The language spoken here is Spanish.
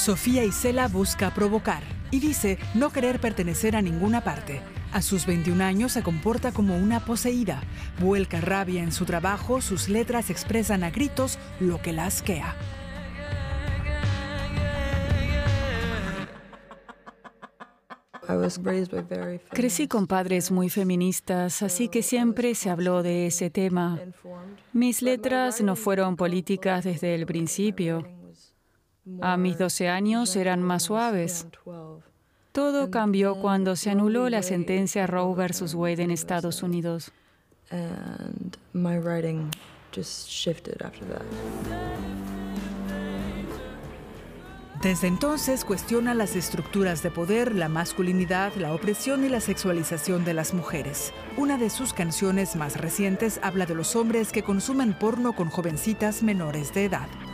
Sofía Isela busca provocar y dice no querer pertenecer a ninguna parte. A sus 21 años se comporta como una poseída. Vuelca rabia en su trabajo, sus letras expresan a gritos lo que la asquea. Crecí con padres muy feministas, así que siempre se habló de ese tema. Mis letras no fueron políticas desde el principio. A mis 12 años eran más suaves. Todo cambió cuando se anuló la sentencia Roe versus Wade en Estados Unidos. Desde entonces cuestiona las estructuras de poder, la masculinidad, la opresión y la sexualización de las mujeres. Una de sus canciones más recientes habla de los hombres que consumen porno con jovencitas menores de edad.